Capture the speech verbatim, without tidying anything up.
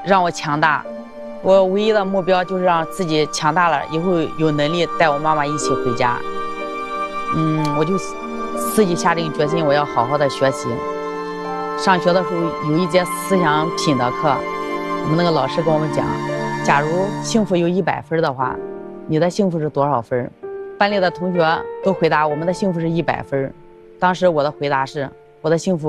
让我强大。我唯一的目标就是让自己强大了以后有能力带我妈妈一起回家。嗯，我就自己下定决心，我要好好的学习。上学的时候有一节思想品的课，我们那个老师跟我们讲，假如幸福有一百分的话，你的幸福是多少分？班里的同学都回答我们的幸福是一百分。当时我的回答是，我的幸福